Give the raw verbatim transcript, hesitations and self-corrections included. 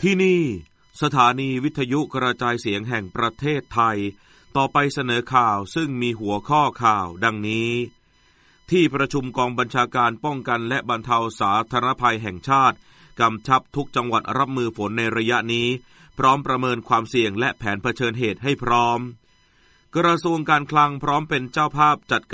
ที่นี่สถานีวิทยุกระจายเสียงแห่งประเทศไทยต่อไปเสนอข่าวซึ่งมีหัวข้อข่าวดังนี้ที่ประชุมกองบัญชาการป้องกันและบรรเทาสาธารณภัยแห่งชาติกำชับทุกจังหวัดรับมือฝนในระยะนี้พร้อมประเมินความเสี่ยงและแผนเผชิญเหตุให้พร้อมกระทรวงการคลังพร้อมเป็นเจ้าภาพจัด